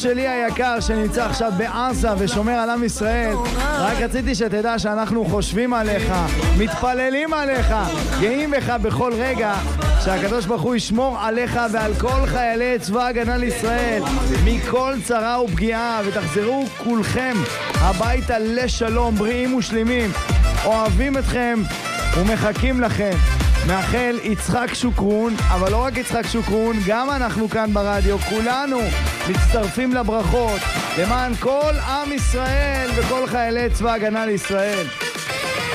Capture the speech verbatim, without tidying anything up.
שלי היקר שנמצא עכשיו בעזה ושומר על עם ישראל, רק רציתי שתדע שאנחנו חושבים עליך, מתפללים עליך, גאים בך בכל רגע, שהקדוש ברוך הוא ישמור עליך ועל כל חיילי צבא הגנה לישראל מכל צרה ופגיעה, ותחזרו כולכם הביתה לשלום, בריאים ושלימים. אוהבים אתכם ומחכים לכם. מאחל יצחק שוקרון, אבל לא רק יצחק שוקרון, גם אנחנו כאן ברדיו, כולנו מצטרפים לברכות למען כל עם ישראל וכל חיילי צבא הגנה לישראל.